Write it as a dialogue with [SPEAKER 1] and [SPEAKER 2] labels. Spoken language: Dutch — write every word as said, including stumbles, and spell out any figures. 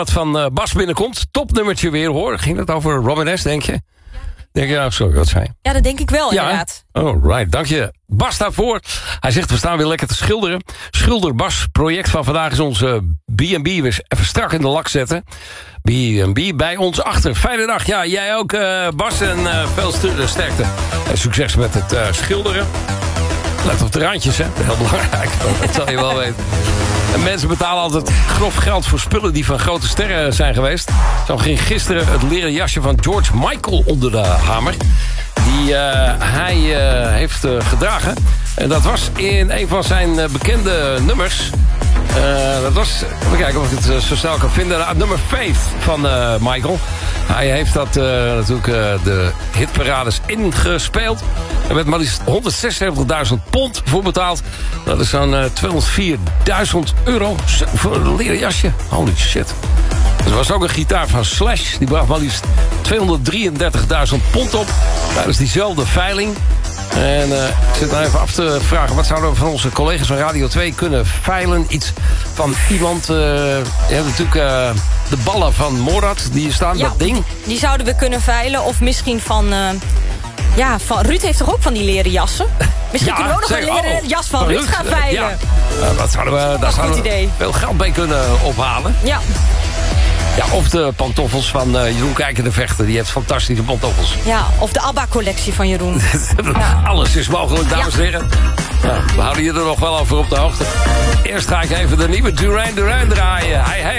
[SPEAKER 1] Wat van uh, Bas binnenkomt. Topnummertje weer, hoor. Ging het over Robin S, denk je? Denk je, ja, sorry, wat zei je?
[SPEAKER 2] Ja, dat denk ik wel, ja, inderdaad.
[SPEAKER 1] Oh, right, dank je. Bas daarvoor. Hij zegt, we staan weer lekker te schilderen. Schilder Bas, project van vandaag is onze B en B. We even strak in de lak zetten. B en B bij ons achter. Fijne dag. Ja, jij ook, uh, Bas. En uh, veel sterkte. En succes met het uh, schilderen. Let op de randjes, hè. Heel belangrijk. Dat zal je wel weten. En mensen betalen altijd grof geld voor spullen die van grote sterren zijn geweest. Zo ging gisteren het leren jasje van George Michael onder de hamer. Die uh, hij uh, heeft uh, gedragen. En dat was in een van zijn uh, bekende nummers. Uh, dat was, even kijken of ik het uh, zo snel kan vinden. Uh, nummer vijf van uh, Michael. Hij heeft dat uh, natuurlijk uh, de hitparades ingespeeld. Er werd maar liefst honderdzesenzeventigduizend pond voor betaald. Dat is zo'n uh, tweehonderdvierduizend euro voor een leren jasje. Holy shit. Er was ook een gitaar van Slash. Die bracht maar liefst tweehonderddrieëndertigduizend pond op. Dat is diezelfde veiling. En uh, ik zit nou even af te vragen... wat zouden we van onze collega's van Radio twee kunnen veilen? Iets van iemand... Uh, je hebt natuurlijk uh, de ballen van Morad die hier staan,
[SPEAKER 2] ja,
[SPEAKER 1] dat ding.
[SPEAKER 2] Die zouden we kunnen veilen. Of misschien van... Uh, ja, van, Ruud heeft toch ook van die leren jassen? Misschien ja, kunnen we ook nog zeg, een leren oh, jas van, van Ruud, Ruud gaan veilen. Ja.
[SPEAKER 1] Uh, dat zouden we, daar zouden we veel geld mee kunnen ophalen.
[SPEAKER 2] Ja.
[SPEAKER 1] Ja, of de pantoffels van uh, Jeroen Kijker de Vechter. Die heeft fantastische pantoffels.
[SPEAKER 2] Ja, of de ABBA-collectie van Jeroen.
[SPEAKER 1] Ja. Alles is mogelijk, dames en heren. Ja, we houden je er nog wel over op de hoogte. Eerst ga ik even de nieuwe Duran Duran draaien. Hey, hey.